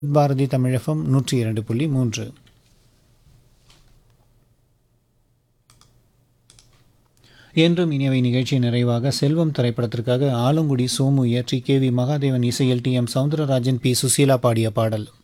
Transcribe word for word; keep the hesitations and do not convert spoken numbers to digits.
பாரதி தமிழகம் நூற்றி இரண்டு புள்ளி மூன்று. என்றும் இனியவை நிகழ்ச்சி நிறைவாக செல்வம் திரைப்படத்திற்காக ஆலங்குடி சோமு இயற்றி கே வி மகாதேவன் இசையில் D M Soundararajan B Susheela பாடிய பாடல்.